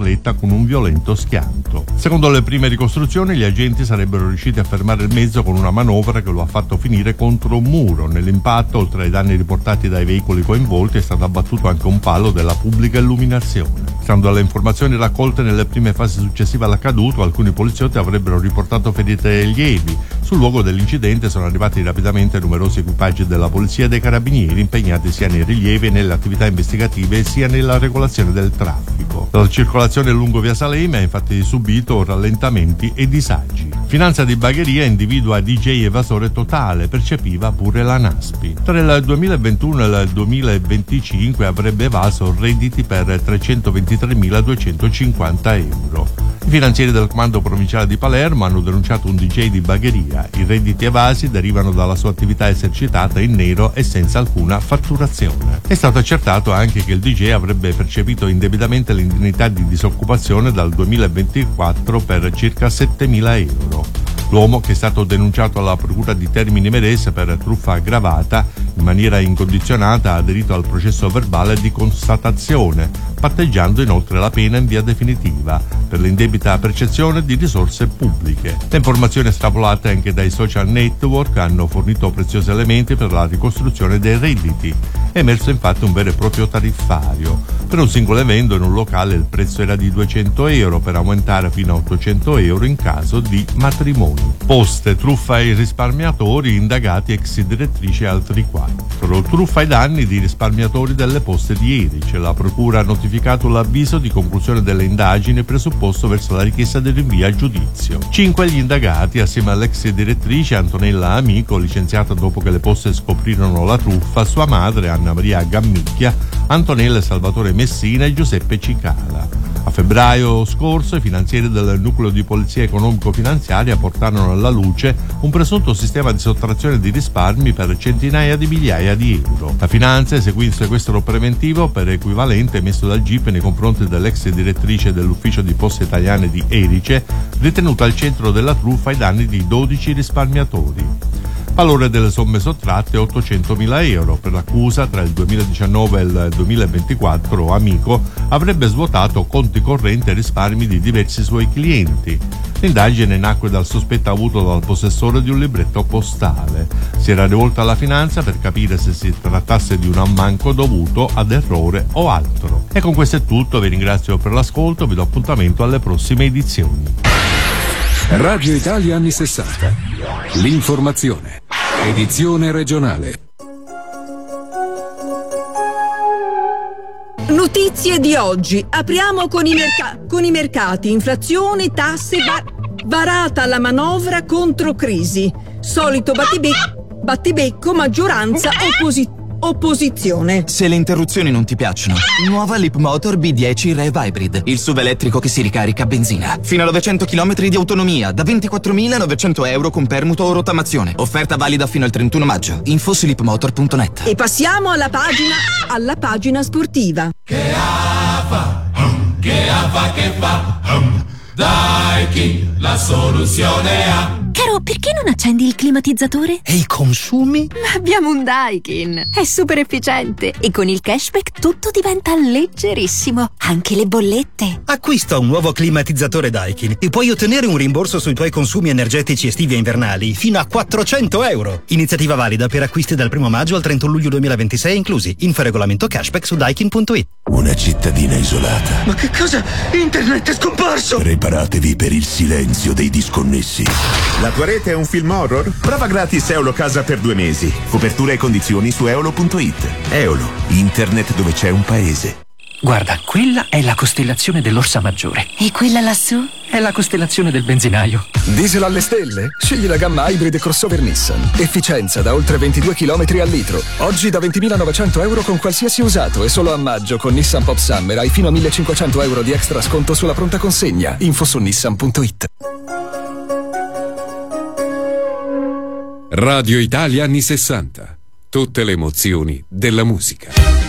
motocicletta con un violento schianto. Secondo le prime ricostruzioni, gli agenti sarebbero riusciti a fermare il mezzo con una manovra che lo ha fatto finire contro un muro. Nell'impatto, oltre ai danni riportati dai veicoli coinvolti, è stato abbattuto anche un palo della pubblica illuminazione. Stando alle informazioni raccolte nelle prime fasi successive all'accaduto, alcuni poliziotti avrebbero riportato ferite lievi. Sul luogo dell'incidente sono arrivati rapidamente numerosi equipaggi della polizia e dei carabinieri impegnati sia nei rilievi e nelle attività investigative sia nella regolazione del traffico. La circolazione lungo via Salemme ha infatti subito rallentamenti e disagi. Finanza di Bagheria individua DJ evasore totale, percepiva pure la Naspi. Tra il 2021 e il 2025 avrebbe evaso redditi per 323.250 euro. I finanzieri del comando provinciale di Palermo hanno denunciato un DJ di Bagheria. I redditi evasi derivano dalla sua attività esercitata in nero e senza alcuna fatturazione. È stato accertato anche che il DJ avrebbe percepito indebitamente l'indennità di disoccupazione dal 2024 per circa 7.000 euro. L'uomo, che è stato denunciato alla procura di Termini Imerese per truffa aggravata, in maniera incondizionata ha aderito al processo verbale di constatazione, patteggiando inoltre la pena in via definitiva per l'indebita percezione di risorse pubbliche. Le informazioni estrapolate anche dai social network hanno fornito preziosi elementi per la ricostruzione dei redditi. È emerso infatti un vero e proprio tariffario. Per un singolo evento in un locale il prezzo era di 200 euro, per aumentare fino a 800 euro in caso di matrimonio. Poste, truffa ai risparmiatori, indagati ex direttrice e altri 4. Truffa ai danni di risparmiatori delle Poste di Erice. La procura ha notificato l'avviso di conclusione delle indagini presupposto verso la richiesta di rinvio a giudizio. 5 gli indagati, assieme all'ex direttrice Antonella Amico, licenziata dopo che le Poste scoprirono la truffa, sua madre Anna Maria Gammicchia, Antonella e Salvatore Messina e Giuseppe Cicala. A febbraio scorso i finanzieri del nucleo di polizia economico-finanziaria portarono alla luce un presunto sistema di sottrazione di risparmi per centinaia di migliaia di euro. La Finanza eseguì il sequestro preventivo per equivalente emesso dal GIP nei confronti dell'ex direttrice dell'ufficio di Poste Italiane di Erice, ritenuta al centro della truffa ai danni di 12 risparmiatori. Valore delle somme sottratte 800.000 euro. Per l'accusa, tra il 2019 e il 2024 Amico avrebbe svuotato conti correnti e risparmi di diversi suoi clienti. L'indagine nacque dal sospetto avuto dal possessore di un libretto postale. Si era rivolto alla Finanza per capire se si trattasse di un ammanco dovuto ad errore o altro. E con questo è tutto, vi ringrazio per l'ascolto, vi do appuntamento alle prossime edizioni. Radio Italia anni 60. L'informazione. Edizione regionale. Notizie di oggi. Apriamo con i mercati. Inflazione, tasse, varata la manovra contro crisi. Solito battibecco, maggioranza, opposizione. Se le interruzioni non ti piacciono, nuova Leapmotor B10 Rev Hybrid, il SUV elettrico che si ricarica a benzina. Fino a 900 km di autonomia, da 24.900 euro con permuto o rottamazione. Offerta valida fino al 31 maggio. Info su leapmotor.net. E passiamo alla pagina sportiva. Che fa? Daikin, la soluzione ha. Caro, perché non accendi il climatizzatore? E i consumi? Ma abbiamo un Daikin. È super efficiente e con il cashback tutto diventa leggerissimo. Anche le bollette. Acquista un nuovo climatizzatore Daikin e puoi ottenere un rimborso sui tuoi consumi energetici estivi e invernali fino a 400 euro. Iniziativa valida per acquisti dal 1 maggio al 31 luglio 2026 inclusi. Info regolamento cashback su daikin.it. Una cittadina isolata. Ma che cosa? Internet è scomparso! Preparatevi per il silenzio dei disconnessi. La tua rete è un film horror? Prova gratis Eolo Casa per 2 mesi. Copertura e condizioni su eolo.it. Eolo, internet dove c'è un paese. Guarda, quella è la costellazione dell'Orsa Maggiore. E quella lassù? È la costellazione del benzinaio. Diesel alle stelle? Scegli la gamma Hybrid crossover Nissan. Efficienza da oltre 22 km al litro. Oggi da 20.900 euro con qualsiasi usato e solo a maggio con Nissan Pop Summer hai fino a 1.500 euro di extra sconto sulla pronta consegna. Info su nissan.it. Radio Italia anni 60. Tutte le emozioni della musica.